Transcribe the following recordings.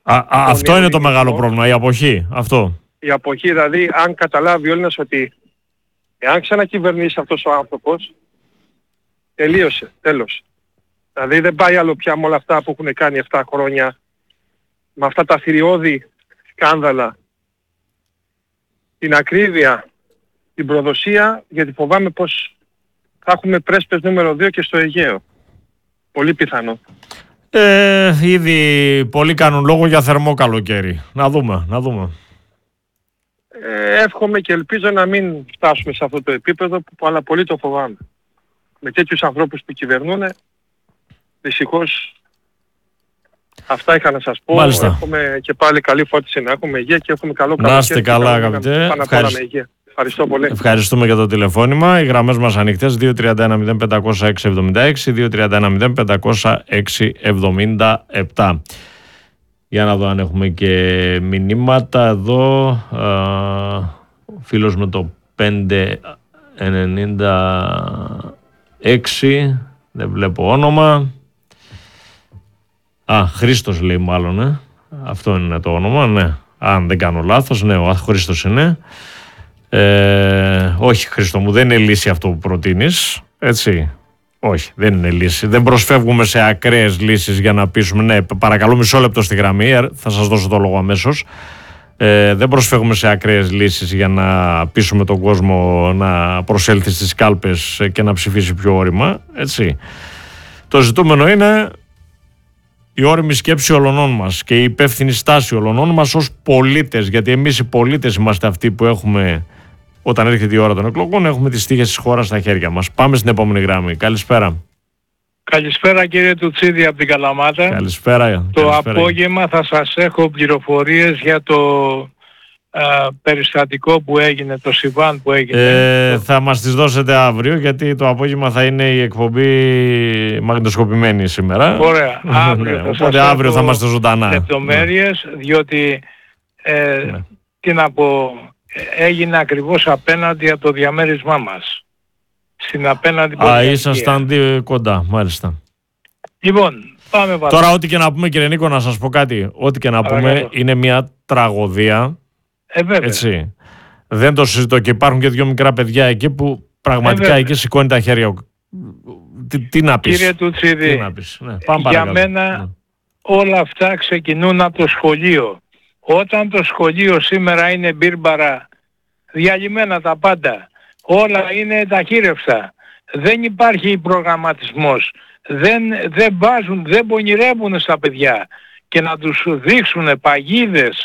Αυτό είναι το μεγάλο πρόβλημα, η αποχή. Αυτό. Η αποχή, δηλαδή, αν καταλάβει ο Έλληνας ότι εάν ξανακυβερνήσει αυτός ο άνθρωπος, τελείωσε, τέλος. Δηλαδή δεν πάει άλλο πια με όλα αυτά που έχουν κάνει 7 χρόνια, με αυτά τα θηριώδη σκάνδαλα, την ακρίβεια, την προδοσία, γιατί φοβάμαι πως θα έχουμε πρέσπες νούμερο 2 και στο Αιγαίο. Πολύ πιθανό. Ήδη πολλοί κάνουν λόγο για θερμό καλοκαίρι. Να δούμε. Εύχομαι και ελπίζω να μην φτάσουμε σε αυτό το επίπεδο, αλλά πολύ το φοβάμαι. Με τέτοιους ανθρώπους που κυβερνούν, δυστυχώς αυτά είχα να σας πω. Μάλιστα. Εύχομαι και πάλι καλή φώτιση να έχουμε υγεία και έχουμε καλό καλοκαίρι. Να είστε καλά, αγαπητέ. Ευχαριστώ πολύ. Ευχαριστούμε για το τηλεφώνημα. Οι γραμμές μας ανοιχτές 231-0500-676, 231-500-677. Για να δω αν έχουμε και μηνύματα εδώ. Φίλος με το 596, δεν βλέπω όνομα. Χρήστος λέει μάλλον, αυτό είναι το όνομα, ναι. Αν δεν κάνω λάθος, ναι, ο Χρήστος είναι. Όχι, Χρήστο μου, δεν είναι λύση αυτό που προτείνεις, έτσι. Όχι, δεν είναι λύση. Δεν προσφεύγουμε σε ακραίες λύσεις για να πείσουμε. Ναι, παρακαλώ, μισό λεπτό στη γραμμή, θα σας δώσω το λόγο αμέσως. Δεν προσφεύγουμε σε ακραίες λύσεις για να πείσουμε τον κόσμο να προσέλθει στις κάλπες και να ψηφίσει πιο όρημα, έτσι. Το ζητούμενο είναι η όριμη σκέψη όλων μας και η υπεύθυνη στάση όλων μας ως πολίτες, γιατί εμείς οι πολίτες είμαστε αυτοί που έχουμε, όταν έρχεται η ώρα των εκλογών, έχουμε τις τύχες της χώρας στα χέρια μας. Πάμε στην επόμενη γραμμή. Καλησπέρα. Καλησπέρα κύριε Τουτσίδη από την Καλαμάτα. Καλησπέρα. Απόγευμα θα σας έχω πληροφορίες για το περιστατικό που έγινε, το συμβάν που έγινε. Θα μας τις δώσετε αύριο, γιατί το απόγευμα θα είναι η εκπομπή μαγνητοσκοπημένη σήμερα. Ωραία. Αύριο, οπότε αύριο θα είμαστε ζωντανά. Λεπτομέρειες, διότι τι να πω, έγινε ακριβώς απέναντι από το διαμέρισμά μας. Στην απέναντι πολιτική. Ήσασταν κοντά, μάλιστα. Λοιπόν, πάμε παρακάτω. Τώρα ό,τι και να πούμε, κύριε Νίκο, να σας πω κάτι. Ό,τι και να πούμε είναι μια τραγωδία. Βέβαια. Έτσι. Δεν το συζητώ, και υπάρχουν και 2 μικρά παιδιά εκεί που πραγματικά εκεί σηκώνει τα χέρια. Τι να πεις. Κύριε Τουτσίδη, ναι, για μένα όλα αυτά ξεκινούν από το σχολείο. Όταν το σχολείο σήμερα είναι μπίρμπαρα, διαλυμένα τα πάντα, όλα είναι ταχύρευστα, δεν υπάρχει προγραμματισμός, δεν βάζουν, δεν πονηρεύουν στα παιδιά και να τους δείξουν παγίδες,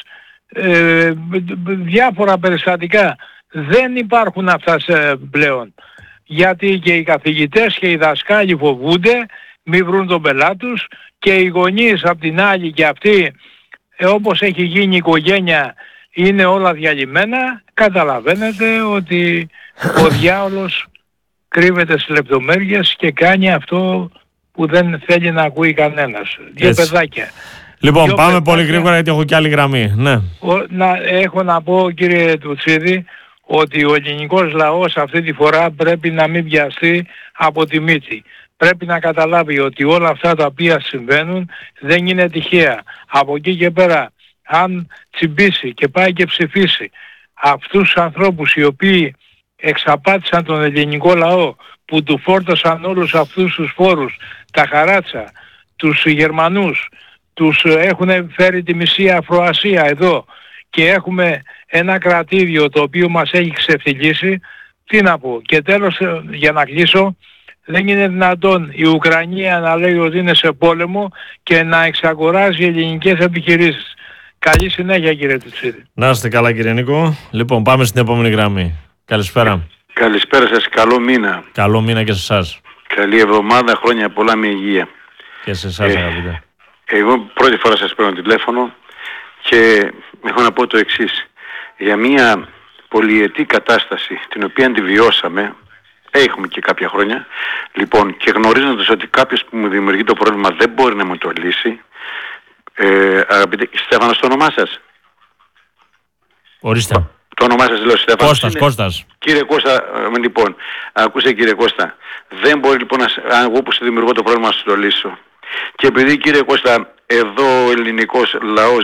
διάφορα περιστατικά. Δεν υπάρχουν αυτά πλέον. Γιατί και οι καθηγητές και οι δασκάλοι φοβούνται μη βρουν τον πελάτη τους, και οι γονείς απ' την άλλη και αυτοί, όπως έχει γίνει η οικογένεια, είναι όλα διαλυμένα. Καταλαβαίνετε ότι ο διάολος κρύβεται στις λεπτομέρειες και κάνει αυτό που δεν θέλει να ακούει κανένας. 2 παιδάκια. Λοιπόν, πάμε πολύ γρήγορα, γιατί έχω και άλλη γραμμή. Ναι. Έχω να πω, κύριε Τουτσίδη, ότι ο ελληνικός λαός αυτή τη φορά πρέπει να μην βιαστεί από τη μύτη. Πρέπει να καταλάβει ότι όλα αυτά τα οποία συμβαίνουν δεν είναι τυχαία. Από εκεί και πέρα, αν τσιμπήσει και πάει και ψηφίσει αυτούς τους ανθρώπους οι οποίοι εξαπάτησαν τον ελληνικό λαό, που του φόρτωσαν όλους αυτούς τους φόρους, τα χαράτσα, τους Γερμανούς, τους έχουν φέρει τη μισή Αφροασία εδώ, και έχουμε ένα κρατήδιο το οποίο μας έχει ξεφτυλίσει, τι να πω. Και τέλος, για να κλείσω, δεν είναι δυνατόν η Ουκρανία να λέει ότι είναι σε πόλεμο και να εξαγοράζει ελληνικές επιχειρήσεις. Καλή συνέχεια, κύριε Τουτσίδη. Να είστε καλά, κύριε Νίκο. Λοιπόν, πάμε στην επόμενη γραμμή. Καλησπέρα. Καλησπέρα σας, καλό μήνα. Καλό μήνα και σε εσάς. Καλή εβδομάδα, χρόνια πολλά με υγεία. Και σε εσάς, αγαπητέ. Εγώ πρώτη φορά σας παίρνω τηλέφωνο και έχω να πω το εξής. Για μια πολυετή κατάσταση την οποία τη βιώσαμε, έχουμε και κάποια χρόνια, λοιπόν, και γνωρίζοντας ότι κάποιος που μου δημιουργεί το πρόβλημα δεν μπορεί να μου το λύσει, αγαπητέ, Στέφανος το όνομά σας? Ορίστε. Το όνομά σας λέω, Στέφανος. Κώστας. Κύριε Κώστα, λοιπόν, ακούσε κύριε Κώστα, δεν μπορεί λοιπόν εγώ που σου δημιουργώ το πρόβλημα να σου το λύσω. Και επειδή κύριε Κώστα, εδώ ο ελληνικός λαός